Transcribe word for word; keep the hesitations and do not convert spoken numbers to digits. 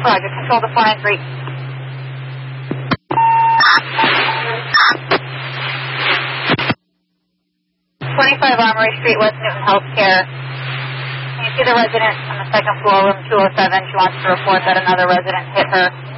Roger, control to four nine three. twenty-five Armory Street, West Newton Healthcare. Can you see the resident on the second floor, room two oh seven? She wants to report that another resident hit her.